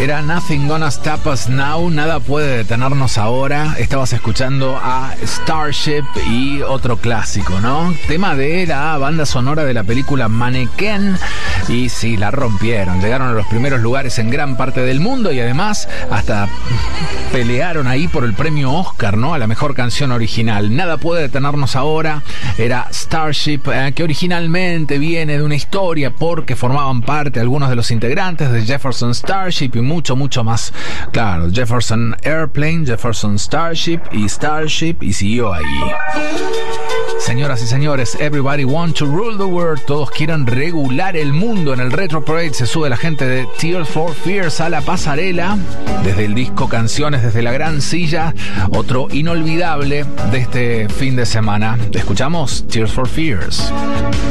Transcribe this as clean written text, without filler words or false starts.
Era Nothing Gonna Stop Us Now, nada puede detenernos ahora. Estabas escuchando a Starship y otro clásico, ¿no? Tema de la banda sonora de la película Mannequin. Y sí, la rompieron. Llegaron a los primeros lugares en gran parte del mundo y además hasta pelearon ahí por el premio Oscar, ¿no? A la mejor canción original. Nada puede detenernos ahora. Era Starship, que originalmente viene de una historia porque formaban parte algunos de los integrantes de Jefferson Starship y mucho más. Claro, Jefferson Airplane, Jefferson Starship y siguió ahí. Señoras y señores, everybody want to rule the world. Todos quieren regular el mundo. En el Retro Parade se sube la gente de Tears for Fears a la pasarela. Desde el disco Canciones desde la Gran Silla, otro inolvidable de este fin de semana. Escuchamos Tears for Fears.